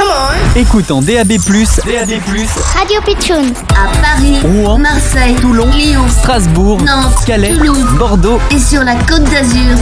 Écoute en DAB+, Radio Pitchoun. À Paris, Rouen, Marseille, Toulon, Lyon, Strasbourg, Nantes, Calais, Toulouse, Bordeaux. et sur la Côte d'Azur.